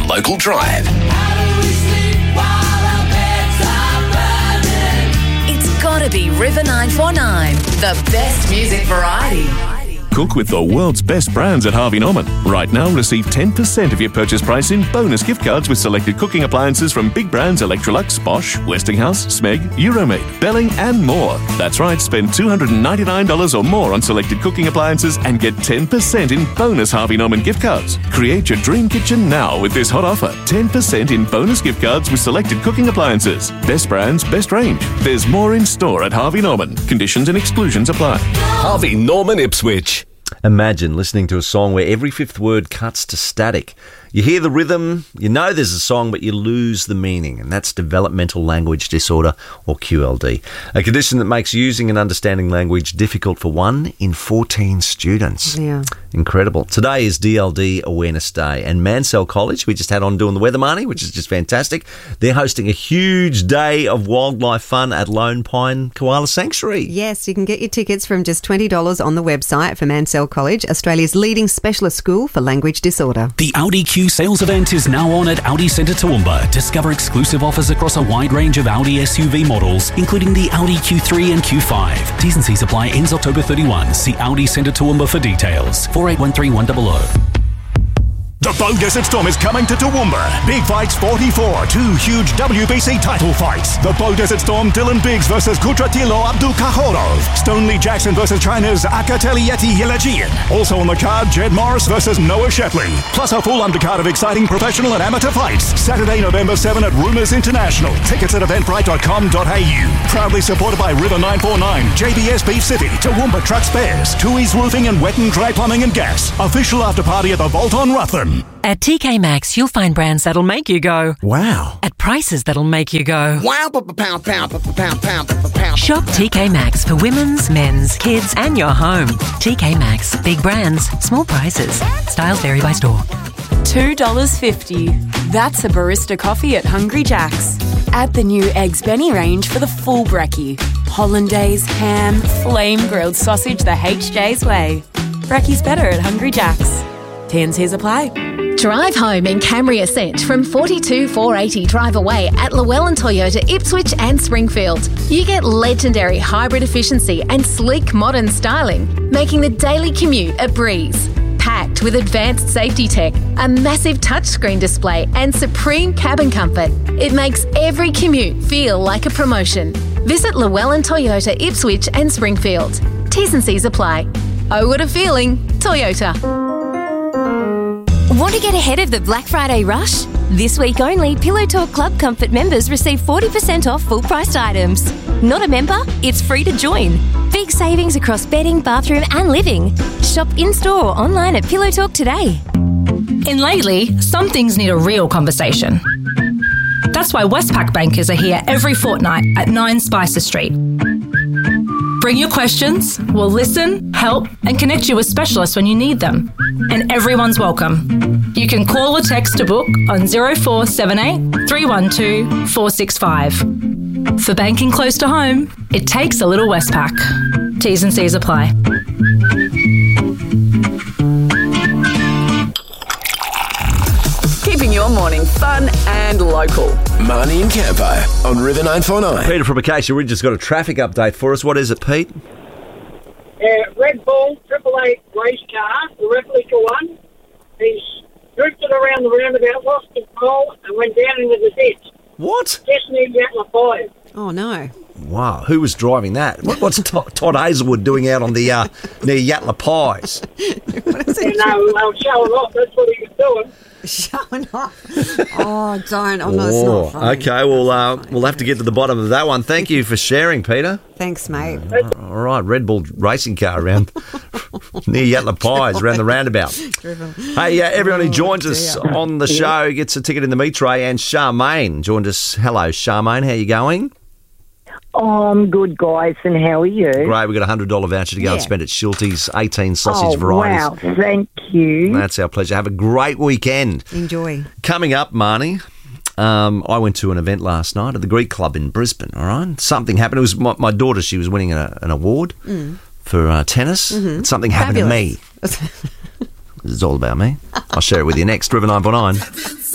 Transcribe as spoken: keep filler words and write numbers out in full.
local drive. It's gotta be River nine four nine, the best music variety. Cook with the world's best brands at Harvey Norman. Right now, receive ten percent of your purchase price in bonus gift cards with selected cooking appliances from big brands Electrolux, Bosch, Westinghouse, Smeg, Euromade, Belling and more. That's right, spend two hundred ninety-nine dollars or more on selected cooking appliances and get ten percent in bonus Harvey Norman gift cards. Create your dream kitchen now with this hot offer. ten percent in bonus gift cards with selected cooking appliances. Best brands, best range. There's more in store at Harvey Norman. Conditions and exclusions apply. Harvey Norman Ipswich. Imagine listening to a song where every fifth word cuts to static. You hear the rhythm, you know there's a song, but you lose the meaning, and that's developmental language disorder, or Q L D, a condition that makes using and understanding language difficult for one in fourteen students. Yeah. Incredible. Today is D L D Awareness Day, and Mansell College, we just had on doing the weather, Marnie, which is just fantastic. They're hosting a huge day of wildlife fun at Lone Pine Koala Sanctuary. Yes, you can get your tickets from just twenty dollars on the website for Mansell College, Australia's leading specialist school for language disorder. The Audi Q sales event is now on at Audi Centre Toowoomba. Discover exclusive offers across a wide range of Audi S U V models, including the Audi Q three and Q five. T's and C's apply, ends October thirty-first. See Audi Centre Toowoomba for details. four eight one three one zero zero. The Bow Desert Storm is coming to Toowoomba. Big Fights forty-four, two huge W B C title fights. The Bow Desert Storm, Dylan Biggs versus Kudratilo Abdulkahorov. Stonely Jackson versus China's Akatelieti Hilajian. Also on the card, Jed Morris versus Noah Shepley. Plus a full undercard of exciting professional and amateur fights. Saturday, November seventh at Rumours International. Tickets at eventbrite dot com dot a u. Proudly supported by River nine four nine, J B S Beef City, Toowoomba Truck Spares, Tooheys Roofing and Wet and Dry Plumbing and Gas. Official after party at the Vault on Rutland. At T K Maxx, you'll find brands that'll make you go, wow, at prices that'll make you go, wow, pound, pound, pound, pound, pound, pound. Shop T K Maxx for women's, men's, kids, and your home. T K Maxx, big brands, small prices. Styles vary by store. two dollars fifty. That's a barista coffee at Hungry Jack's. Add the new Eggs Benny range for the full brekkie. Hollandaise, ham, flame grilled sausage the H J's way. Brekkie's better at Hungry Jack's. T and C's apply. Drive home in Camry Ascent from forty-two four eighty Drive Away at Llewellyn Toyota Ipswich and Springfield. You get legendary hybrid efficiency and sleek modern styling, making the daily commute a breeze. Packed with advanced safety tech, a massive touchscreen display and supreme cabin comfort, it makes every commute feel like a promotion. Visit Llewellyn Toyota Ipswich and Springfield. T's and C's apply. Oh, what a feeling. Toyota. Want to get ahead of the Black Friday rush? This week only, Pillow Talk Club Comfort members receive forty percent off full-priced items. Not a member? It's free to join. Big savings across bedding, bathroom and living. Shop in-store or online at Pillow Talk today. In Lately, some things need a real conversation. That's why Westpac bankers are here every fortnight at nine Spicer Street. Bring your questions, we'll listen, help and connect you with specialists when you need them. And everyone's welcome. You can call or text to book on zero four seven eight, three one two, four six five. For banking close to home, it takes a little Westpac. T's and C's apply. Keeping your morning fun and local. Marnie and Campo on River nine four nine. Peter from Acacia Ridge has got a traffic update for us. What is it, Pete? Yeah, Red Bull Triple Eight race car, the replica one. He's drifted around the roundabout, lost control, and went down into the ditch. What? Just near Yatla Five. Oh no! Wow, who was driving that? What, what's Todd, Todd Hazelwood doing out on the uh, near Yatla Pies? What is it? You know, they were showing off. That's what he was doing. Showing off. Oh, don't. Oh, no, it's Oh, not funny. okay, well, uh, we'll have to get to the bottom of that one. Thank you for sharing, Peter. Thanks, mate. Uh, all right, Red Bull racing car around near Yatla Pies, around the roundabout. Hey, uh, everyone who joins us on the show gets a ticket in the meat tray, and Charmaine joined us. Hello, Charmaine, how you going? Oh, I'm good, guys, and how are you? Great, we've got a one hundred dollars voucher to go Yeah. and spend at Schulte's, eighteen sausage oh, varieties. wow, thank you. That's our pleasure. Have a great weekend. Enjoy. Coming up, Marnie, um, I went to an event last night at the Greek Club in Brisbane, all right? Something happened. It was my, my daughter, she was winning a, an award Mm. for uh, tennis. Mhm. Something happened Fabulous. to me. This is all about me. I'll share it with you next. River nine four nine.